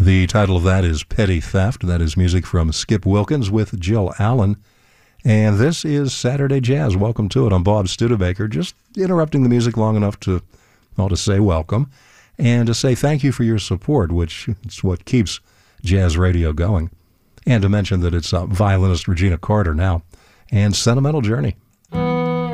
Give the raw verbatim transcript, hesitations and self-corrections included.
The title of that is Petty Theft. That is music from Skip Wilkins with Jill Allen. And this is Saturday Jazz. Welcome to it. I'm Bob Studebaker, just interrupting the music long enough to, well, to say welcome and to say thank you for your support, which is what keeps jazz radio going. And to mention that it's uh, violinist Regina Carter now and Sentimental Journey.